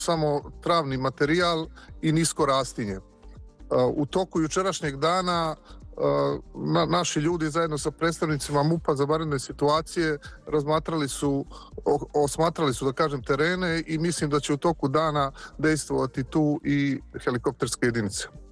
samo travni materijal i nisko rastinje. U toku jučerašnjeg dana naši ljudi zajedno sa predstavnicima MUP-a za vanredne situacije osmatrali su, da kažem, terene i mislim da će u toku dana dejstvovati tu i helikopterske jedinice.